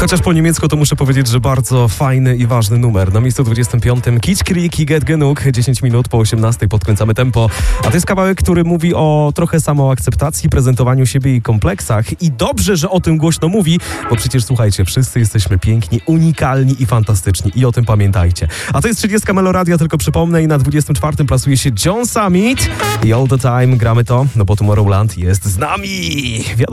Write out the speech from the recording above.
Chociaż po niemiecku to muszę powiedzieć, że bardzo fajny i ważny numer. Na miejscu 25 Kitsch Creek i Get Genug. 10 minut po 18 podkręcamy tempo. A to jest kawałek, który mówi o trochę samoakceptacji, prezentowaniu siebie i kompleksach. I dobrze, że o tym głośno mówi, bo przecież słuchajcie, wszyscy jesteśmy piękni, unikalni i fantastyczni. I o tym pamiętajcie. A to jest 30 Meloradia, tylko przypomnę, i na 24 plasuje się John Summit. I All the Time gramy to, no bo Tomorrowland jest z nami.